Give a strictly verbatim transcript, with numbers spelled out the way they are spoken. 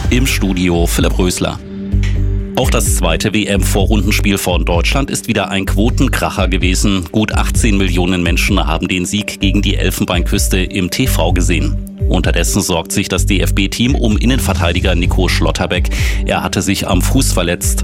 Im Studio Philipp Rösler. Auch das zweite W M-Vorrundenspiel von Deutschland ist wieder ein Quotenkracher gewesen. Gut achtzehn Millionen Menschen haben den Sieg gegen die Elfenbeinküste im T V gesehen. Unterdessen sorgt sich das D F B-Team um Innenverteidiger Nico Schlotterbeck. Er hatte sich am Fuß verletzt.